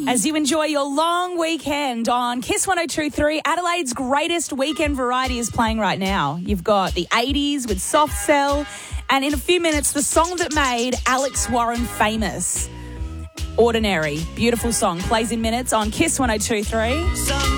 As you enjoy your long weekend on Kiss 102.3, Adelaide's greatest weekend variety is playing right now. You've got the 80s with Soft Cell, and in a few minutes, the song that made Alex Warren famous. Ordinary, beautiful song, plays in minutes on Kiss 102.3.